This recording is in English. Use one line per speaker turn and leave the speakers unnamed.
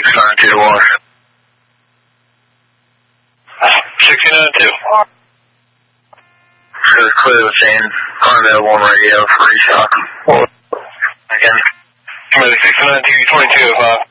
692 to Washington.
692.
This is clear the scene. Unavailable on radio for reshock. Again.
692, 2205.